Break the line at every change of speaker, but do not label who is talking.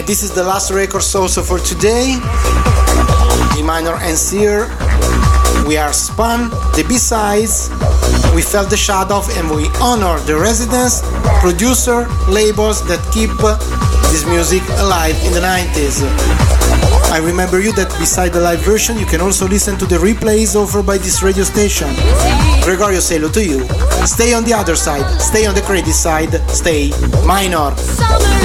And this is the last record also for today. D minor ends here. We are Spun, the B-sides. We felt the shadow and we honor the residents, producer, labels that keep this music alive in the 90s. I remember you that beside the live version you can also listen to the replays offered by this radio station. Gregorio, say hello to you. Stay on the other side, stay on the credit side, stay minor.